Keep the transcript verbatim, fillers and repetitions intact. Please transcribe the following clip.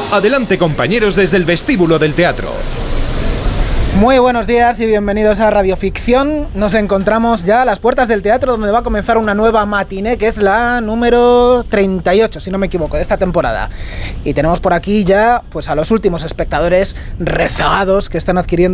Adelante, compañeros, desde el vestíbulo del teatro. Muy buenos días y bienvenidos a Radioficción. Nos encontramos ya a las puertas del teatro, donde va a comenzar una nueva matiné, que es la número treinta y ocho, si no me equivoco, de esta temporada. Y tenemos por aquí ya pues a los últimos espectadores rezagados que están adquiriendo